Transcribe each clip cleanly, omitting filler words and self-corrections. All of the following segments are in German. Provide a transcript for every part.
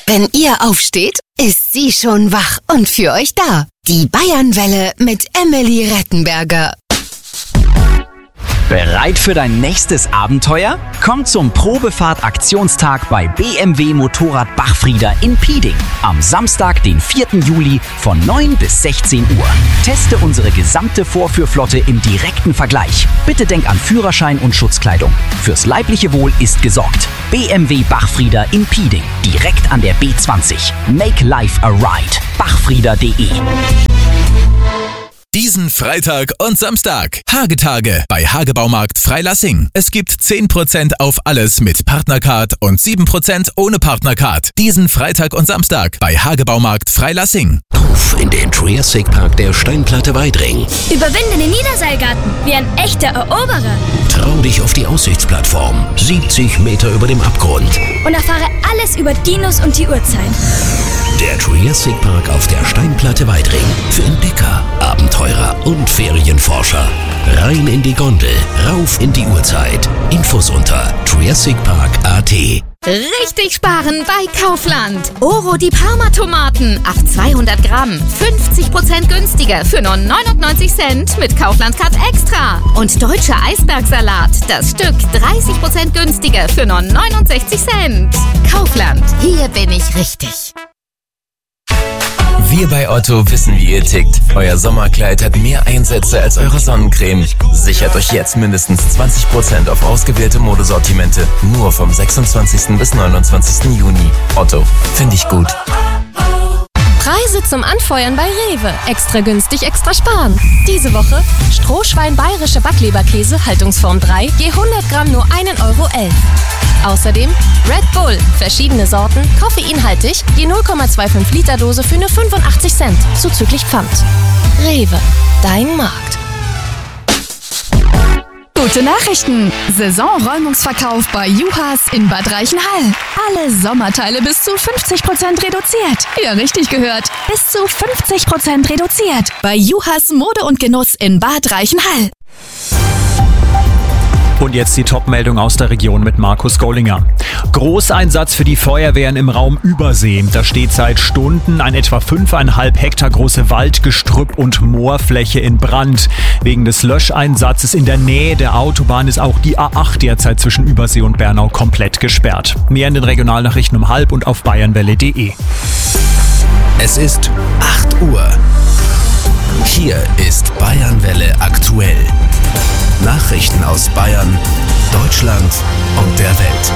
Wenn ihr aufsteht, ist sie schon wach und für euch da. Die Bayernwelle mit Emily Rettenberger. Bereit für dein nächstes Abenteuer? Komm zum Probefahrt-Aktionstag bei BMW Motorrad Bachfrieder in Pieding. Am Samstag, den 4. Juli von 9 bis 16 Uhr. Teste unsere gesamte Vorführflotte im direkten Vergleich. Bitte denk an Führerschein und Schutzkleidung. Fürs leibliche Wohl ist gesorgt. BMW Bachfrieder in Pieding. Direkt an der B20. Make life a ride. Bachfrieder.de. Diesen Freitag und Samstag. Hagetage bei Hagebaumarkt Freilassing. Es gibt 10% auf alles mit Partnercard und 7% ohne Partnercard. Diesen Freitag und Samstag bei Hagebaumarkt Freilassing. Auf in den Triassic Park der Steinplatte Weidring. Überwinde den Niederseilgarten wie ein echter Eroberer. Trau dich auf die Aussichtsplattform. 70 Meter über dem Abgrund. Und erfahre alles über Dinos und die Urzeit. Der Triassic Park auf der Steinplatte Weidring. Für Entdecker, Abenteurer und Ferienforscher. Rein in die Gondel, rauf in die Urzeit. Infos unter triassicpark.at. Richtig sparen bei Kaufland. Oro die Parma-Tomaten auf 200 Gramm. 50% günstiger für nur 99 Cent mit Kaufland-Card Extra. Und deutscher Eisbergsalat. Das Stück 30% günstiger für nur 69 Cent. Kaufland. Hier bin ich richtig. Wir bei Otto wissen, wie ihr tickt. Euer Sommerkleid hat mehr Einsätze als eure Sonnencreme. Sichert euch jetzt mindestens 20% auf ausgewählte Modesortimente. Nur vom 26. bis 29. Juni. Otto, finde ich gut. Preise zum Anfeuern bei Rewe. Extra günstig, extra sparen. Diese Woche Strohschwein bayerische Backleberkäse, Haltungsform 3, je 100 Gramm nur 1,11 Euro. Außerdem Red Bull, verschiedene Sorten, koffeinhaltig, je 0,25 Liter Dose für nur 85 Cent, zuzüglich Pfand. Rewe, dein Markt. Gute Nachrichten! Saisonräumungsverkauf bei Juhas in Bad Reichenhall. Alle Sommerteile bis zu 50% reduziert. Ja, richtig gehört. Bis zu 50% reduziert. Bei Juhas Mode und Genuss in Bad Reichenhall. Und jetzt die Top-Meldung aus der Region mit Markus Gollinger. Großeinsatz für die Feuerwehren im Raum Übersee. Da steht seit Stunden ein etwa 5,5 Hektar große Waldgestrüpp und Moorfläche in Brand. Wegen des Löscheinsatzes in der Nähe der Autobahn ist auch die A8 derzeit zwischen Übersee und Bernau komplett gesperrt. Mehr in den Regionalnachrichten um 12 und auf bayernwelle.de. Es ist 8 Uhr. Hier ist Bayernwelle aktuell. Nachrichten aus Bayern, Deutschland und der Welt.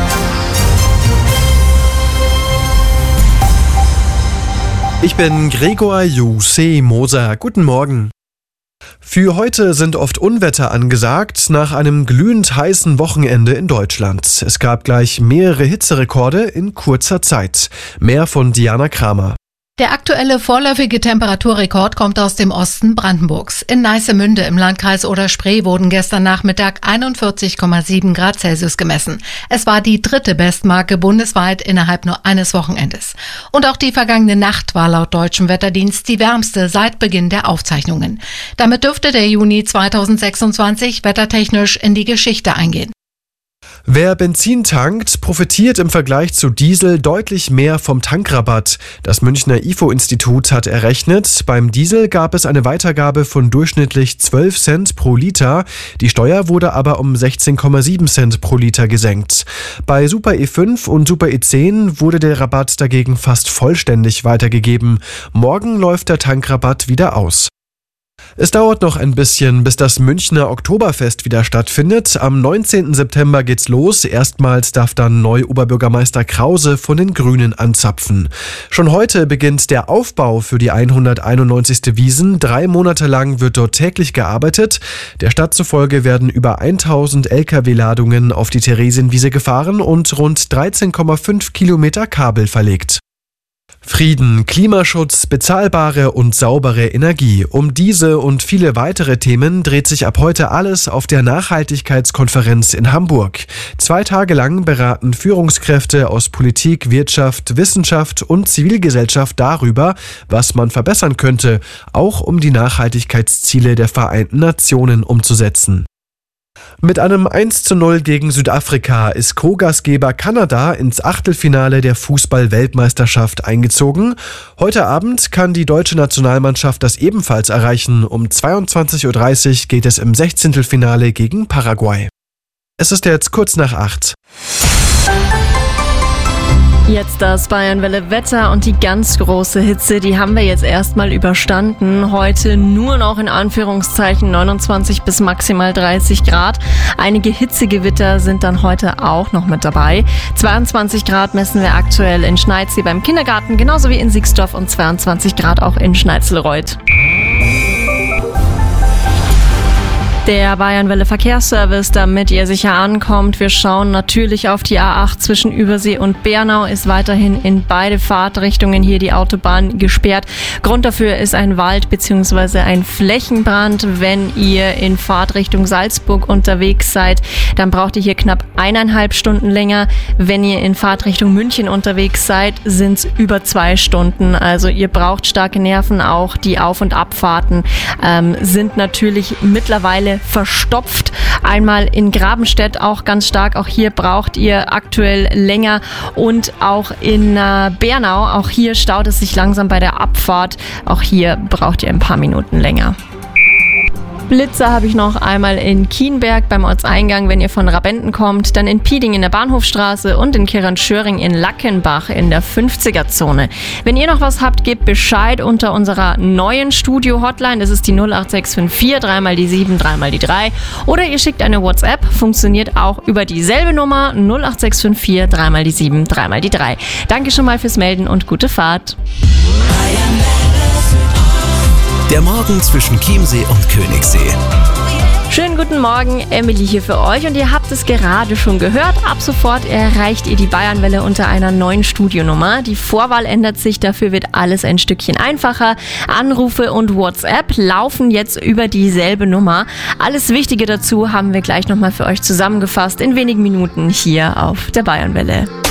Ich bin Gregor Jussi Moser. Guten Morgen. Für heute sind oft Unwetter angesagt, nach einem glühend heißen Wochenende in Deutschland. Es gab gleich mehrere Hitzerekorde in kurzer Zeit. Mehr von Diana Kramer. Der aktuelle vorläufige Temperaturrekord kommt aus dem Osten Brandenburgs. In Neissemünde im Landkreis Oder-Spree wurden gestern Nachmittag 41,7 Grad Celsius gemessen. Es war die dritte Bestmarke bundesweit innerhalb nur eines Wochenendes. Und auch die vergangene Nacht war laut deutschem Wetterdienst die wärmste seit Beginn der Aufzeichnungen. Damit dürfte der Juni 2026 wettertechnisch in die Geschichte eingehen. Wer Benzin tankt, profitiert im Vergleich zu Diesel deutlich mehr vom Tankrabatt. Das Münchner IFO-Institut hat errechnet, beim Diesel gab es eine Weitergabe von durchschnittlich 12 Cent pro Liter. Die Steuer wurde aber um 16,7 Cent pro Liter gesenkt. Bei Super E5 und Super E10 wurde der Rabatt dagegen fast vollständig weitergegeben. Morgen läuft der Tankrabatt wieder aus. Es dauert noch ein bisschen, bis das Münchner Oktoberfest wieder stattfindet. Am 19. September geht's los. Erstmals darf dann Neu-Oberbürgermeister Krause von den Grünen anzapfen. Schon heute beginnt der Aufbau für die 191. Wiesn. 3 Monate lang wird dort täglich gearbeitet. Der Stadt zufolge werden über 1000 Lkw-Ladungen auf die Theresienwiese gefahren und rund 13,5 Kilometer Kabel verlegt. Frieden, Klimaschutz, bezahlbare und saubere Energie. Um diese und viele weitere Themen dreht sich ab heute alles auf der Nachhaltigkeitskonferenz in Hamburg. 2 Tage lang beraten Führungskräfte aus Politik, Wirtschaft, Wissenschaft und Zivilgesellschaft darüber, was man verbessern könnte, auch um die Nachhaltigkeitsziele der Vereinten Nationen umzusetzen. Mit einem 1:0 gegen Südafrika ist Co-Gastgeber Kanada ins Achtelfinale der Fußball-Weltmeisterschaft eingezogen. Heute Abend kann die deutsche Nationalmannschaft das ebenfalls erreichen. Um 22:30 Uhr geht es im 16. Finale gegen Paraguay. Es ist jetzt kurz nach 8. Jetzt das Bayernwelle-Wetter und die ganz große Hitze, die haben wir jetzt erstmal überstanden. Heute nur noch in Anführungszeichen 29 bis maximal 30 Grad. Einige Hitzegewitter sind dann heute auch noch mit dabei. 22 Grad messen wir aktuell in Schneidsee beim Kindergarten, genauso wie in Siegsdorf und 22 Grad auch in Schneizelreuth. Der Bayernwelle Verkehrsservice, damit ihr sicher ankommt. Wir schauen natürlich auf die A8 zwischen Übersee und Bernau, ist weiterhin in beide Fahrtrichtungen hier die Autobahn gesperrt. Grund dafür ist ein Wald- bzw. ein Flächenbrand. Wenn ihr in Fahrtrichtung Salzburg unterwegs seid, dann braucht ihr hier knapp 1,5 Stunden länger. Wenn ihr in Fahrtrichtung München unterwegs seid, sind es über 2 Stunden. Also ihr braucht starke Nerven. Auch die Auf- und Abfahrten sind natürlich mittlerweile verstopft. Einmal in Grabenstedt auch ganz stark. Auch hier braucht ihr aktuell länger. Und auch in Bernau, auch hier staut es sich langsam bei der Abfahrt. Auch hier braucht ihr ein paar Minuten länger. Blitzer habe ich noch einmal in Kienberg beim Ortseingang, wenn ihr von Rabenden kommt, dann in Pieding in der Bahnhofstraße und in Kirchenschöring in Lackenbach in der 50er-Zone. Wenn ihr noch was habt, gebt Bescheid unter unserer neuen Studio-Hotline. Das ist die 08654 3 die 7 3 die 3. Oder ihr schickt eine WhatsApp, funktioniert auch über dieselbe Nummer 08654 3 die 7 3 die 3. Danke schon mal fürs Melden und gute Fahrt. Der Morgen zwischen Chiemsee und Königssee. Schönen guten Morgen, Emily hier für euch und ihr habt es gerade schon gehört. Ab sofort erreicht ihr die Bayernwelle unter einer neuen Studionummer. Die Vorwahl ändert sich, dafür wird alles ein Stückchen einfacher. Anrufe und WhatsApp laufen jetzt über dieselbe Nummer. Alles Wichtige dazu haben wir gleich nochmal für euch zusammengefasst in wenigen Minuten hier auf der Bayernwelle.